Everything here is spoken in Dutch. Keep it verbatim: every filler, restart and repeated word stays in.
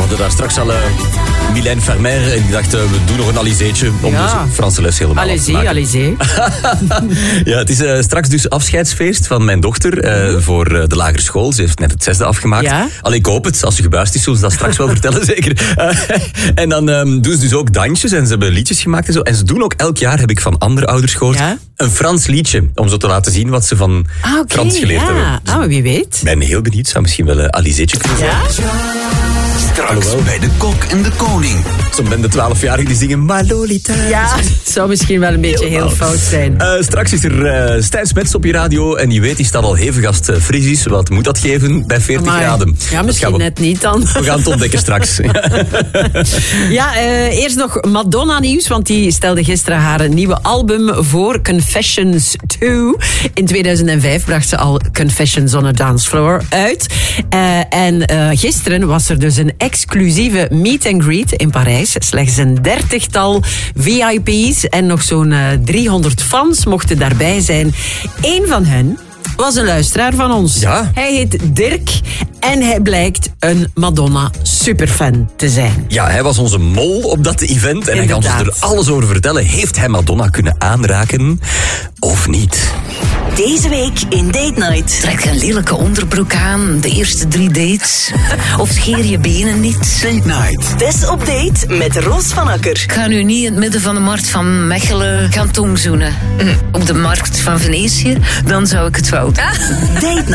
hadden daar straks al uh, Mylène Farmer en die dachten, uh, we doen nog een alizeetje om ja. dus Franse les helemaal Allez-y, af te maken. allez-y. Ja, het is uh, straks dus afscheidsfeest van mijn dochter uh, voor uh, de lagere school. Ze heeft net het zesde afgemaakt. Ja? Allee, ik hoop het. Als ze gebuist is, zullen ze dat straks wel vertellen, zeker. Uh, en dan um, doen ze dus ook dansjes en ze hebben liedjes gemaakt en zo. En ze doen ook elk jaar, heb ik van andere ouders gehoord, ja? een Frans liedje. Om zo te laten zien wat ze van ah, okay, Frans geleerd ja. hebben. Dus ah, wie weet. Ik ben heel benieuwd. Zou misschien wel een alizeetje kunnen zijn. Ja? Straks Alhoewel. bij de Kok en de Koning. Zo'n ben de twaalfjarigen die zingen Malolita. Ja, het zou misschien wel een beetje heel, heel fout zijn. Uh, straks is er uh, Stijn Smets op je radio. En je weet, die staat al hevig als het fris is. Wat moet dat geven bij veertig Amai. graden? Ja, misschien we, net niet dan. We gaan het ontdekken straks. Ja, uh, eerst nog Madonna nieuws. Want die stelde gisteren haar nieuwe album voor, Confessions twee. In tweeduizend vijf bracht ze al Confessions on a Dance Floor uit. Uh, en uh, gisteren was er dus een exclusieve meet and greet in Parijs. Slechts een dertigtal V I P's en nog zo'n uh, driehonderd fans mochten daarbij zijn. Eén van hen was een luisteraar van ons. Ja. Hij heet Dirk en hij blijkt een Madonna superfan te zijn. Ja, hij was onze mol op dat event en Inderdaad. hij kan ons er alles over vertellen. Heeft hij Madonna kunnen aanraken of niet? Deze week in Date Night. Trek je een lelijke onderbroek aan, de eerste drie dates. Of scheer je benen niet. Date Night. Best op date met Roos van Akker. Ik ga nu niet in het midden van de markt van Mechelen gaan tongzoenen. Op de markt van Venetië, dan zou ik het wel. Date Night.